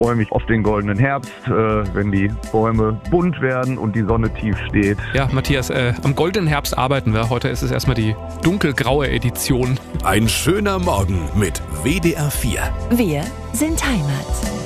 freue mich auf den goldenen Herbst, wenn die Bäume bunt werden und die Sonne tief steht. Ja, Matthias, am goldenen Herbst arbeiten wir. Heute ist es erstmal die dunkelgraue Edition. Ein schöner Morgen mit WDR 4. Wir sind Heimat.